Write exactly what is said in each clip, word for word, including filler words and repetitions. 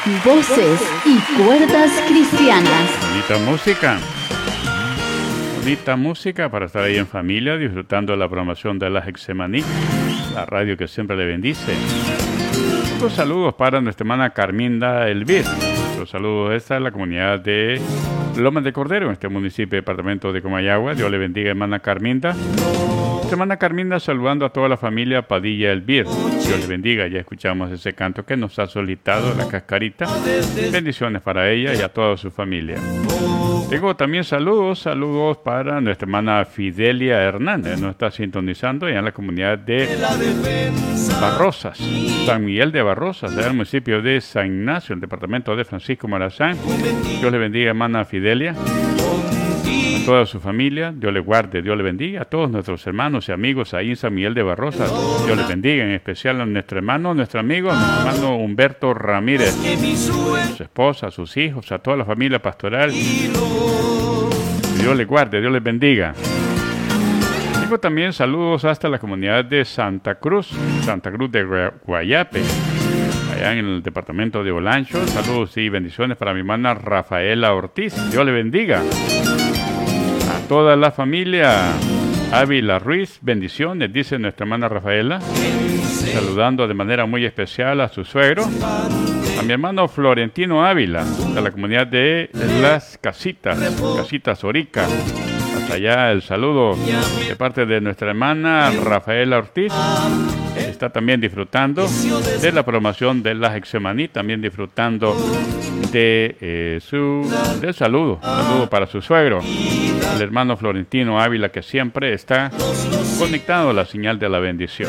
Voces y cuerdas cristianas. Bonita música. Bonita música para estar ahí en familia, disfrutando de la programación de la Getsemaní, la radio que siempre le bendice. Los saludos para nuestra hermana Carminda Elvir. Los saludos, esta es la comunidad de Lomas de Cordero, en este municipio, departamento de Comayagua. Dios le bendiga, hermana Carminda. Hermana Carminda saludando a toda la familia Padilla Elvir. Dios le bendiga. Ya escuchamos ese canto que nos ha solicitado la Cascarita. Bendiciones para ella y a toda su familia. Tengo también saludos, saludos para nuestra hermana Fidelia Hernández. Nos está sintonizando allá en la comunidad de Barrosas, San Miguel de Barrosas, en el municipio de San Ignacio, el departamento de Francisco Morazán. Dios le bendiga, hermana Fidelia. A toda su familia, Dios le guarde, Dios le bendiga. A todos nuestros hermanos y amigos ahí en San Miguel de Barrosas, Dios le bendiga. En especial a nuestro hermano, nuestro amigo, a nuestro hermano Humberto Ramírez, a su esposa, a sus hijos, a toda la familia pastoral. Dios le guarde, Dios les bendiga. Tengo también saludos hasta la comunidad de Santa Cruz, Santa Cruz de Guayape, allá en el departamento de Olancho. Saludos y bendiciones para mi hermana Rafaela Ortiz. Dios le bendiga. A toda la familia Ávila Ruiz, bendiciones, dice nuestra hermana Rafaela, saludando de manera muy especial a su suegro, a mi hermano Florentino Ávila, de la comunidad de Las Casitas, Casitas Orica. Hasta allá el saludo de parte de nuestra hermana Rafaela Ortiz. Está también disfrutando de la programación de la Getsemaní, también disfrutando de eh, su del saludo, saludo para su suegro, el hermano Florentino Ávila, que siempre está conectado a la señal de la bendición.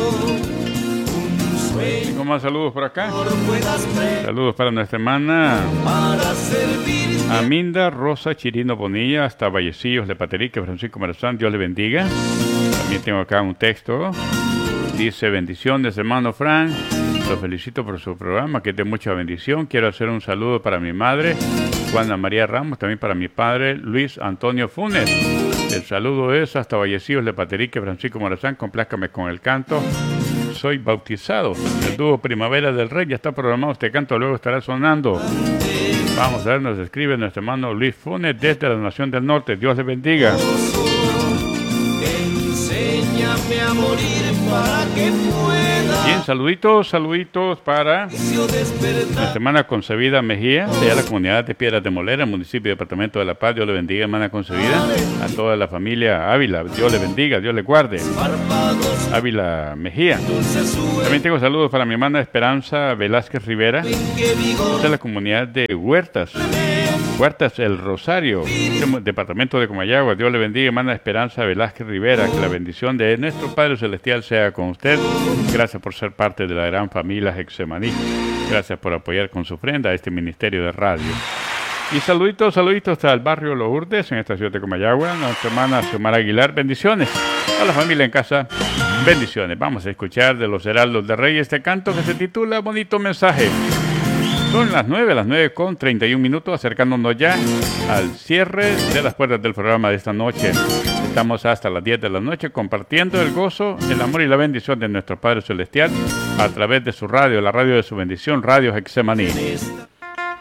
Tengo más saludos por acá. Saludos para nuestra hermana Aminda Rosa Chirino Bonilla, hasta Vallecillos de Paterique, Francisco Marazán. Dios le bendiga. También tengo acá un texto. Dice: bendiciones, hermano Fran. Lo felicito por su programa, que es de mucha bendición. Quiero hacer un saludo para mi madre, Juana María Ramos, también para mi padre, Luis Antonio Funes. El saludo es hasta Vallecillos de Paterique, Francisco Morazán. Complázcame con el canto. Soy bautizado. El dúo Primavera del Rey, ya está programado este canto, luego estará sonando. Vamos a ver, nos escribe nuestro hermano Luis Funes desde la Nación del Norte. Dios le bendiga. Enséñame a morir para que pueda. Bien, saluditos, saluditos para nuestra hermana Concebida Mejía, de la comunidad de Piedras de Molera, municipio y departamento de La Paz. Dios le bendiga, hermana Concebida. A toda la familia Ávila, Dios le bendiga, Dios le guarde. Ávila Mejía. También tengo saludos para mi hermana Esperanza Velázquez Rivera, de la comunidad de Huertas, Huertas El Rosario, departamento de Comayagua. Dios le bendiga, hermana Esperanza Velázquez Rivera. Que la bendición de nuestro Padre Celestial sea con usted. Gracias por ser parte de la gran familia Getsemaní. Gracias por apoyar con su ofrenda a este ministerio de radio. Y saluditos, saluditos hasta el barrio Lourdes, en esta ciudad de Comayagua. Nuestra hermana Xiomara Aguilar, bendiciones. A la familia en casa, bendiciones. Vamos a escuchar de los Heraldos de Rey este canto que se titula Bonito Mensaje. Son las nueve, las nueve con treinta y un minutos, acercándonos ya al cierre de las puertas del programa de esta noche. Estamos hasta las diez de la noche compartiendo el gozo, el amor y la bendición de nuestro Padre Celestial a través de su radio, la radio de su bendición, Radio Getsemaní.